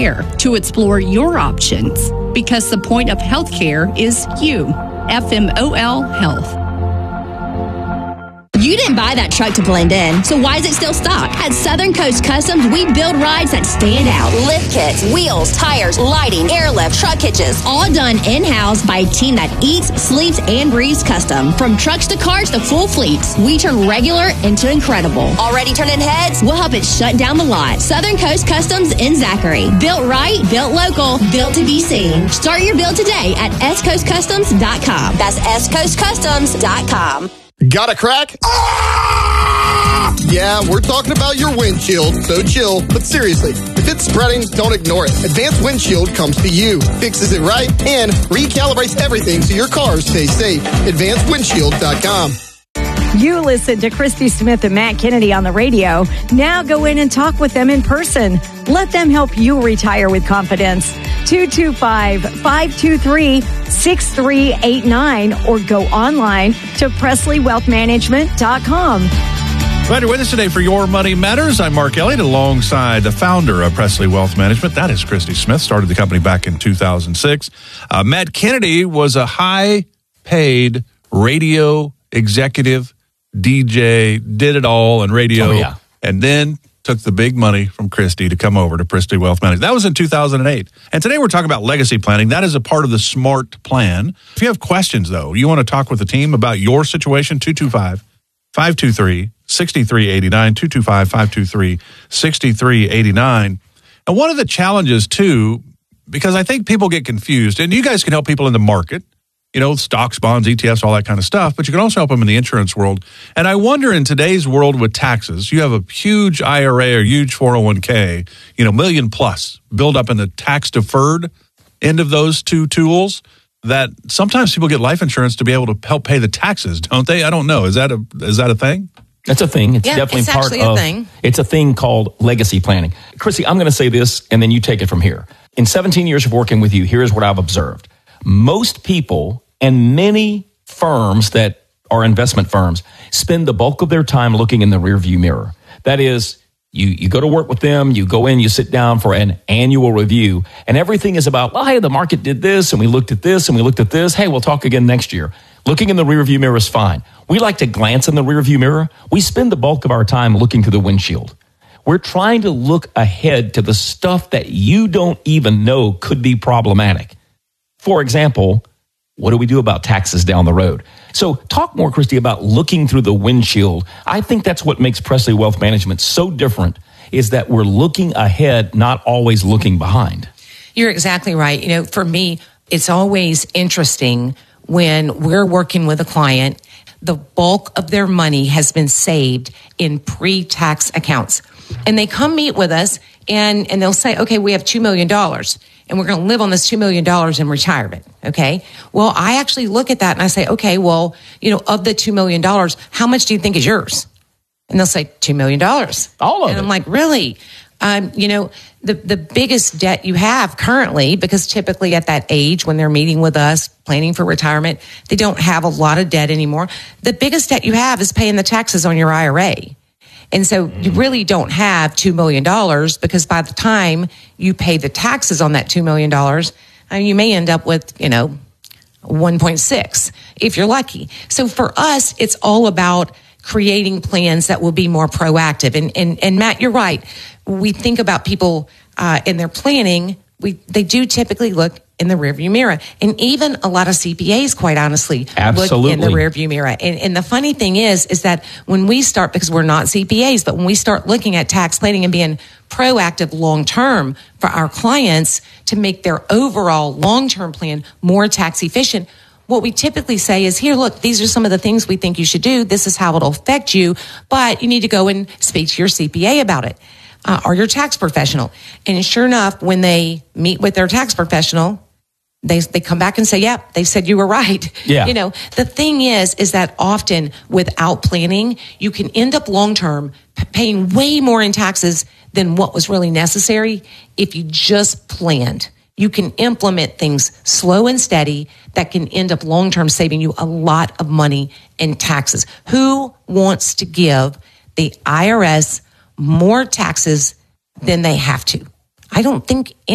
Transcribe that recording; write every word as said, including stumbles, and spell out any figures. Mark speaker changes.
Speaker 1: care to explore your options. Because the point of healthcare is you. F M O L Health.
Speaker 2: You didn't buy that truck to blend in, so why is it still stock? At Southern Coast Customs, we build rides that stand out. Lift kits, wheels, tires, lighting, airlift, truck hitches, all done in-house by a team that eats, sleeps, and breathes custom. From trucks to cars to full fleets, we turn regular into incredible. Already turning heads? We'll help it shut down the lot. Southern Coast Customs in Zachary. Built right, built local, built to be seen. Start your build today at s coast customs dot com. That's s coast customs dot com.
Speaker 3: Got a crack? Ah! Yeah, we're talking about your windshield, so chill. But seriously, if it's spreading, don't ignore it. Advanced Windshield comes to you, fixes it right, and recalibrates everything so your car stays safe. advanced windshield dot com.
Speaker 4: You listen to Christy Smith and Matt Kennedy on the radio. Now go in and talk with them in person. Let them help you retire with confidence. two two five, five two three, six three eight nine or go online to Presley Wealth Management dot com.
Speaker 5: Glad you're with us today for Your Money Matters. I'm Mark Elliott alongside the founder of Presley Wealth Management. That is Christy Smith. Started the company back in two thousand six. Uh, Matt Kennedy was a high-paid radio executive, D J, did it all in radio,
Speaker 6: oh, yeah.
Speaker 5: and then took the big money from Christy to come over to Presley Wealth Management. That was in two thousand eight. And today we're talking about legacy planning. That is a part of the SMART plan. If you have questions, though, you want to talk with the team about your situation, two two five, five two three, six three eight nine, two two five, five two three, six three eight nine. And one of the challenges, too, because I think people get confused, and you guys can help people in the market, you know, stocks, bonds, E T Fs, all that kind of stuff, but you can also help them in the insurance world. And I wonder, in today's world with taxes, you have a huge I R A or huge four oh one k, you know, million plus build up in the tax deferred end of those two tools, that sometimes people get life insurance to be able to help pay the taxes, don't they? I don't know. Is that a is that a thing?
Speaker 6: That's a thing. It's
Speaker 7: yeah,
Speaker 6: definitely
Speaker 7: it's
Speaker 6: part
Speaker 7: actually
Speaker 6: of
Speaker 7: a thing.
Speaker 6: It's a thing called legacy planning. Chrissy, I'm going to say this, and then you take it from here. In seventeen years of working with you, here's what I've observed. Most people and many firms that are investment firms spend the bulk of their time looking in the rearview mirror. That is, you, you go to work with them, you go in, you sit down for an annual review, and everything is about, well, hey, the market did this, and we looked at this, and we looked at this. Hey, we'll talk again next year. Looking in the rearview mirror is fine. We like to glance in the rearview mirror. We spend the bulk of our time looking through the windshield. We're trying to look ahead to the stuff that you don't even know could be problematic. For example, what do we do about taxes down the road? So talk more, Christy, about looking through the windshield. I think that's what makes Presley Wealth Management so different, is that we're looking ahead, not always looking behind.
Speaker 7: You're exactly right. You know, for me, it's always interesting when we're working with a client, the bulk of their money has been saved in pre-tax accounts. And they come meet with us and, and they'll say, okay, we have two million dollars. And we're going to live on this two million dollars in retirement, okay? Well, I actually look at that and I say, okay, well, you know, of the two million dollars, how much do you think is yours? And they'll say two million dollars.
Speaker 6: All of it.
Speaker 7: And I'm like, really? Um, you know, the, the biggest debt you have currently, because typically at that age when they're meeting with us, planning for retirement, they don't have a lot of debt anymore. The biggest debt you have is paying the taxes on your I R A. And so you really don't have two million dollars, because by the time you pay the taxes on that two million dollars, uh, you may end up with, you know, one point six if you're lucky. So for us, it's all about creating plans that will be more proactive. And, and, and Matt, you're right. We think about people uh, in their planning, we they do typically look in the rearview mirror. And even a lot of C P As, quite honestly,
Speaker 6: Absolutely.
Speaker 7: look in the rearview mirror. And, and the funny thing is, is that when we start, because we're not C P As, but when we start looking at tax planning and being proactive long-term for our clients to make their overall long-term plan more tax efficient, what we typically say is, here, look, these are some of the things we think you should do. This is how it'll affect you, but you need to go and speak to your C P A about it. Uh, or your tax professional. And sure enough, when they meet with their tax professional, they they come back and say, yeah, they said you were right.
Speaker 6: Yeah.
Speaker 7: You know, the thing is, is that often without planning, you can end up long-term p- paying way more in taxes than what was really necessary if you just planned. You can implement things slow and steady that can end up long-term saving you a lot of money in taxes. Who wants to give the I R S more taxes than they have to? I don't think